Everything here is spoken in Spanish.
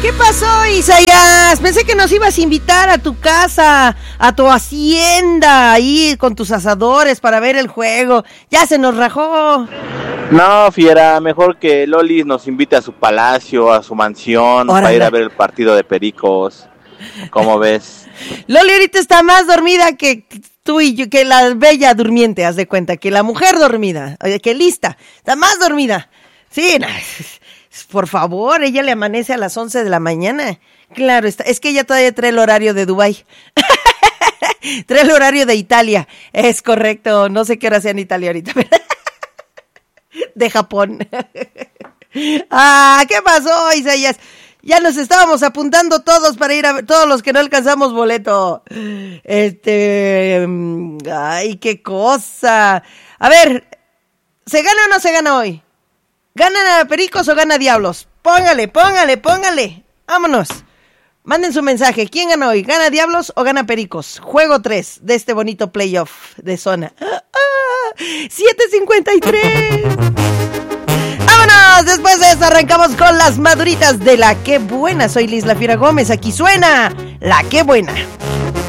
¿Qué pasó, Isaías? Pensé que nos ibas a invitar a tu casa, a tu hacienda, ahí con tus asadores para ver el juego. Ya se nos rajó. No, fiera, mejor que Loli nos invite a su palacio, a su mansión, Órale. para ir a ver el partido de Pericos. ¿Cómo ves? Loli ahorita está más dormida que tú y yo, que la bella durmiente, haz de cuenta, que la mujer dormida, que lista, está más dormida. Sí, por favor, ella le amanece a las 11 de la mañana. Claro, es que ella todavía trae el horario de Dubái. Trae el horario de Italia. Es correcto, no sé qué hora sea en Italia ahorita. De Japón. ¿Qué pasó, Isaías? Ya nos estábamos apuntando todos para ir a ver, todos los que no alcanzamos boleto. Ay, qué cosa. A ver, ¿se gana o no se gana hoy? ¿Gana Pericos o gana Diablos? Póngale. Vámonos. Manden su mensaje. ¿Quién gana hoy? ¿Gana Diablos o gana Pericos? Juego 3 de este bonito playoff de zona. 7:53. ¡Vámonos! Después de esto arrancamos con las maduritas de La Qué Buena. Soy Liz La Fiera Gómez. Aquí suena La Qué Buena.